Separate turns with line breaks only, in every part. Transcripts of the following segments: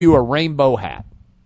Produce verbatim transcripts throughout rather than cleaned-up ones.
you a rainbow hat.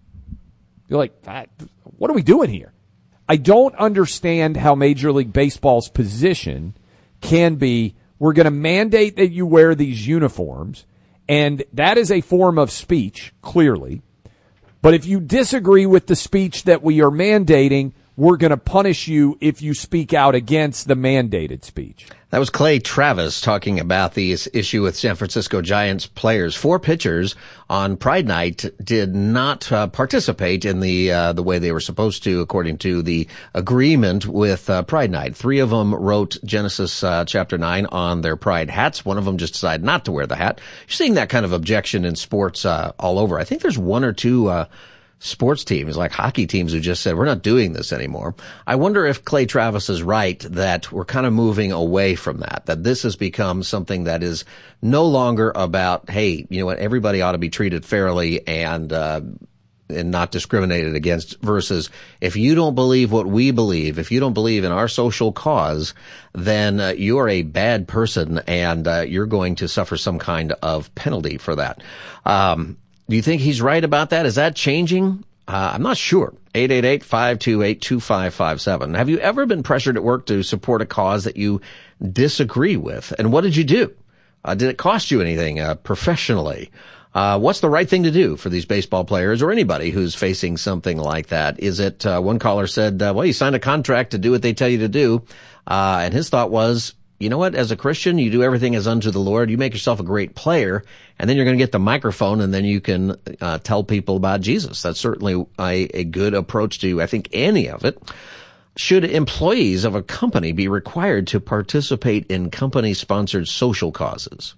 You're like, what are we doing here? I don't understand how Major League Baseball's position can be, we're going to mandate that you wear these uniforms, and that is a form of speech, clearly. But if you disagree with the speech that we are mandating, we're going to punish you if you speak out against the mandated speech.
That was Clay Travis talking about this issue with San Francisco Giants players. Four pitchers on Pride Night did not uh, participate in the uh, the way they were supposed to, according to the agreement with uh, Pride Night. Three of them wrote Genesis uh, chapter nine on their Pride hats. One of them just decided not to wear the hat. You're seeing that kind of objection in sports uh, all over. I think there's one or two uh sports teams, like hockey teams, who just said, we're not doing this anymore. I wonder if Clay Travis is right that we're kind of moving away from that, that this has become something that is no longer about, hey, you know what, everybody ought to be treated fairly and, uh, and not discriminated against, versus if you don't believe what we believe, if you don't believe in our social cause, then uh, you're a bad person and uh, you're going to suffer some kind of penalty for that. Um, Do you think he's right about that? Is that changing? Uh, I'm not sure. eight eight eight, five two eight, two five five seven. Have you ever been pressured at work to support a cause that you disagree with? And what did you do? Uh, did it cost you anything uh, professionally? Uh, what's the right thing to do for these baseball players or anybody who's facing something like that? Is it, uh, one caller said, uh, well, you signed a contract to do what they tell you to do. Uh, and his thought was, you know what, as a Christian, you do everything as unto the Lord. You make yourself a great player, and then you're going to get the microphone, and then you can uh, tell people about Jesus. That's certainly a, a good approach to, I think, any of it. Should employees of a company be required to participate in company-sponsored social causes?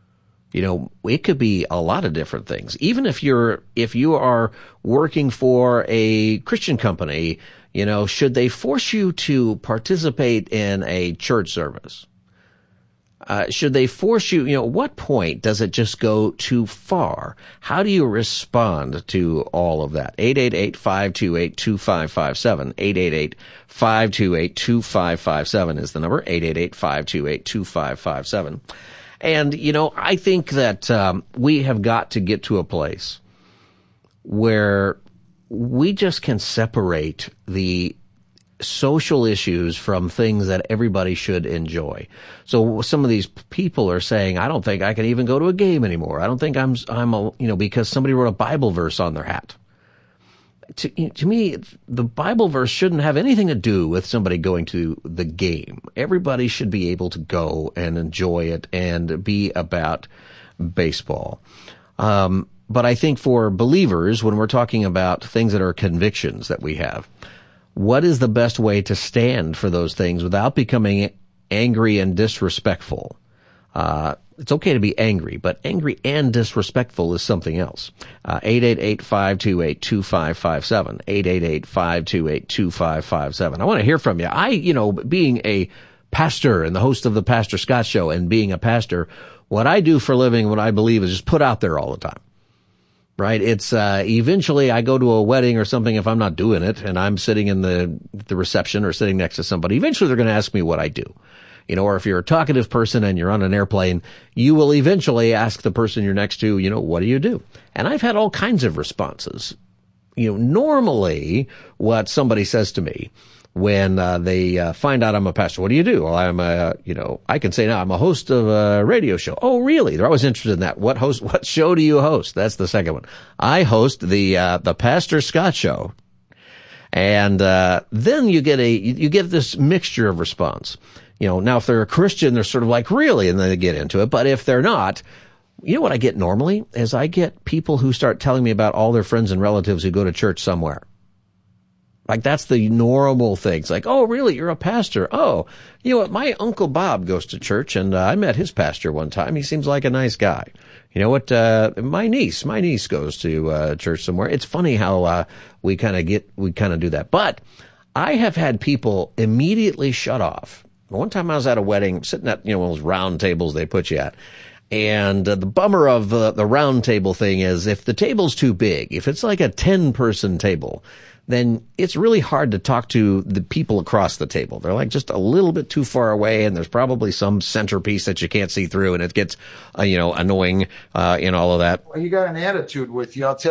You know, it could be a lot of different things. Even if you're, if you are working for a Christian company, you know, should they force you to participate in a church service? Uh, should they force you, you know, at what point does it just go too far? How do you respond to all of that? eight eight eight, five two eight, two five five seven. eight eight eight, five two eight, two five five seven is the number. eight eight eight, five two eight, two five five seven. And, you know, I think that um, we have got to get to a place where we just can separate the social issues from things that everybody should enjoy. So some of these people are saying, I don't think I can even go to a game anymore. I don't think I'm, I'm a, you know, because somebody wrote a Bible verse on their hat. To, to me, the Bible verse shouldn't have anything to do with somebody going to the game. Everybody should be able to go and enjoy it and be about baseball. Um, but I think for believers, when we're talking about things that are convictions that we have, what is the best way to stand for those things without becoming angry and disrespectful? Uh, it's okay to be angry, but angry and disrespectful is something else. Uh, eight eight eight, five two eight, two five five seven. eight eight eight, five two eight, two five five seven. I want to hear from you. I, you know, being a pastor and the host of the Pastor Scott Show and being a pastor, what I do for a living, what I believe is just put out there all the time. Right? It's, uh, eventually I go to a wedding or something, if I'm not doing it and I'm sitting in the, the reception or sitting next to somebody, eventually they're going to ask me what I do. You know, or if you're a talkative person and you're on an airplane, you will eventually ask the person you're next to, you know, what do you do? And I've had all kinds of responses. You know, normally what somebody says to me when uh, they uh, find out I'm a pastor, what do you do? Well, I'm a, you know, I can say now I'm a host of a radio show. Oh, really? They're always interested in that. What host, what show do you host? That's the second one. I host the, uh, the Pastor Scott Show. And, uh, then you get a, you get this mixture of response. You know, now if they're a Christian, they're sort of like, really? And then they get into it. But if they're not, you know what I get normally is I get people who start telling me about all their friends and relatives who go to church somewhere. Like that's the normal thing. It's like, oh, really? You're a pastor? Oh, you know what? My Uncle Bob goes to church and uh, I met his pastor one time. He seems like a nice guy. You know what? Uh, my niece, my niece goes to uh, church somewhere. It's funny how uh, we kind of get, we kind of do that. But I have had people immediately shut off. One time I was at a wedding, sitting at, you know, one of those round tables they put you at, And uh, the bummer of uh, the round table thing is if the table's too big, if it's like a ten person table, then it's really hard to talk to the people across the table. They're like just a little bit too far away, and there's probably some centerpiece that you can't see through, and it gets, uh, you know, annoying uh, in all of that.
Well, you got an attitude with you. I'll tell